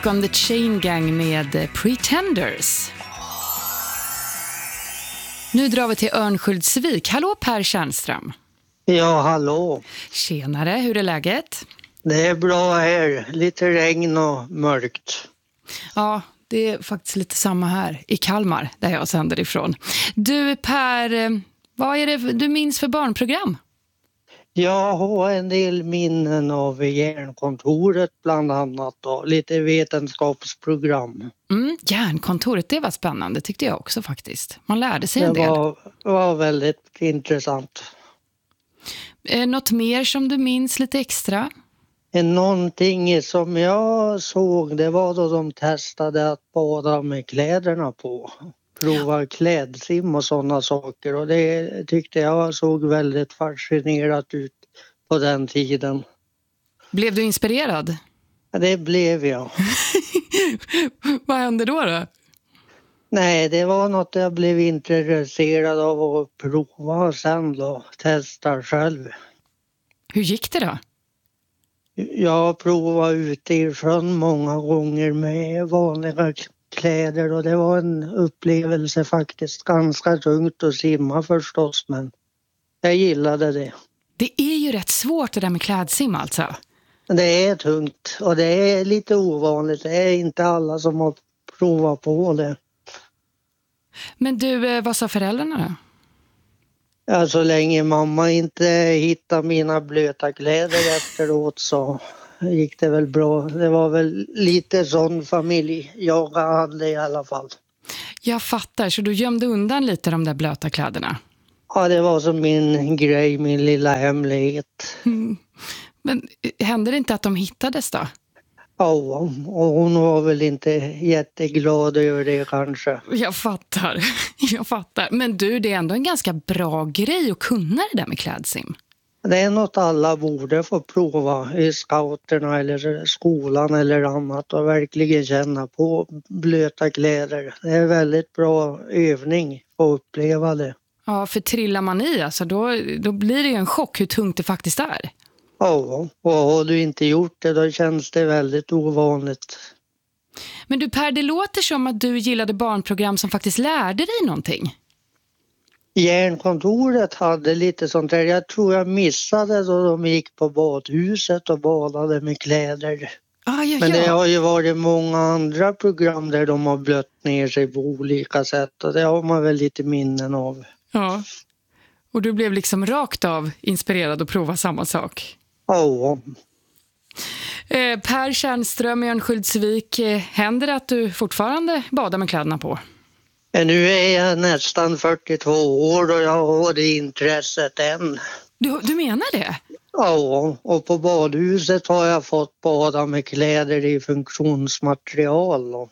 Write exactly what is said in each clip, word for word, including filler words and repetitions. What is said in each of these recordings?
Epic on the Chain Gang med Pretenders. Nu drar vi till Örnsköldsvik. Hallå Per Tjärnström. Ja, hallå. Tjenare, hur är läget? Det är bra här. Lite regn och mörkt. Ja, det är faktiskt lite samma här i Kalmar, där jag sänder ifrån. Du Per, vad är det du minns för barnprogram? Jag har en del minnen av Järnkontoret bland annat och lite vetenskapsprogram. Mm, Järnkontoret, det var spännande tyckte jag också faktiskt. Man lärde sig en det del. Det var, var väldigt intressant. Eh, något mer som du minns lite extra? Någonting som jag såg, det var då de testade att bada med kläderna på. Prova klädsim och sådana saker. Och det tyckte jag såg väldigt fascinerat ut på den tiden. Blev du inspirerad? Det blev jag. Vad hände då då? Nej, det var något jag blev intresserad av att prova och sen då testa själv. Hur gick det då? Jag provade ute i sjön många gånger med vanliga kläder och det var en upplevelse faktiskt. Ganska tungt att simma förstås, men jag gillade det. Det är ju rätt svårt det där med klädsim alltså. Det är tungt och det är lite ovanligt. Det är inte alla som har provat på det. Men du, vad sa föräldrarna då? Ja, så länge mamma inte hittade mina blöta kläder efteråt så gick det väl bra. Det var väl lite sån familj jag hade i alla fall. Jag fattar, så du gömde undan lite de där blöta kläderna? Ja, det var som min grej, min lilla hemlighet. Mm. Men hände det inte att de hittades då? Ja, och hon var väl inte jätteglad över det kanske. Jag fattar, jag fattar. Men du, det är ändå en ganska bra grej att kunna det där med klädsim. Det är något alla borde få prova i scouterna eller skolan eller annat och verkligen känna på blöta kläder. Det är väldigt bra övning att uppleva det. Ja, för trillar man i alltså, då, då blir det ju en chock hur tungt det faktiskt är. Ja, och har du inte gjort det då känns det väldigt ovanligt. Men du Per, det låter som att du gillade barnprogram som faktiskt lärde dig någonting. Järnkontoret hade lite sånt där. Jag tror jag missade då de gick på badhuset och badade med kläder. Ah, ja, Men det ja. har ju varit många andra program där de har blött ner sig på olika sätt och det har man väl lite minnen av. Ja, och du blev liksom rakt av inspirerad att prova samma sak. Ja. Eh, Per Tjärnström i Örnsköldsvik, eh, händer det att du fortfarande badar med kläderna på? Nu är jag nästan fyrtiotvå år och jag har det intresset än. Du, du menar det? Ja, och på badhuset har jag fått bada med kläder i funktionsmaterial. Då.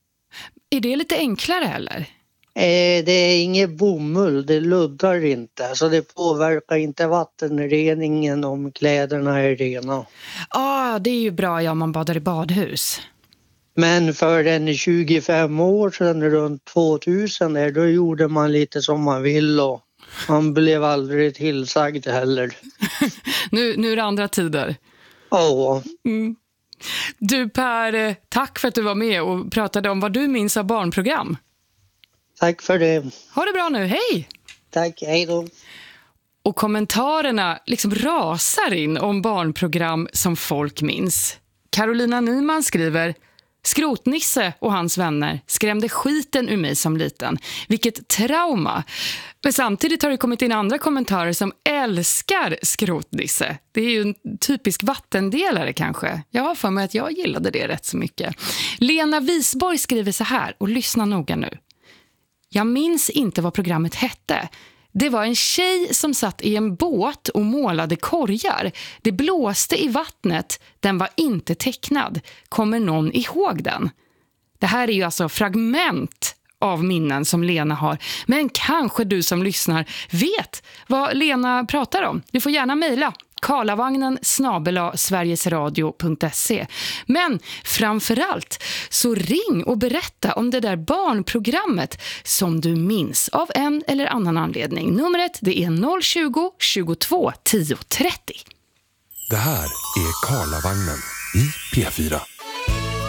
Är det lite enklare eller? Eh, det är inget bomull, det luddar inte. Så det påverkar inte vattenreningen om kläderna är rena. Ja, ah, det är ju bra ja, om man badar i badhus. Men för en tjugofem år sedan, runt tvåtusen, där, då gjorde man lite som man vill och man blev aldrig tillsagd heller. nu, nu är det andra tider. Ja. Mm. Du Per, tack för att du var med och pratade om vad du minns av barnprogram. Tack för det. Ha det bra nu, hej! Tack, hej då. Och kommentarerna liksom rasar in om barnprogram som folk minns. Carolina Nyman skriver: Skrotnisse och hans vänner skrämde skiten ur mig som liten. Vilket trauma. Men samtidigt har det kommit in andra kommentarer som älskar Skrotnisse. Det är ju en typisk vattendelare kanske. Jag har för mig att jag gillade det rätt så mycket. Lena Wisborg skriver så här, och lyssna noga nu. Jag minns inte vad programmet hette. Det var en tjej som satt i en båt och målade korgar. Det blåste i vattnet. Den var inte tecknad. Kommer någon ihåg den? Det här är ju alltså fragment av minnen som Lena har. Men kanske du som lyssnar vet vad Lena pratar om. Du får gärna mejla karlavagnen snabel-a sverigesradio punkt se. Men framförallt så ring och berätta om det där barnprogrammet som du minns av en eller annan anledning. Numret det är noll tjugo, tjugotvå, tio trettio. Det här är Karlavagnen i P fyra.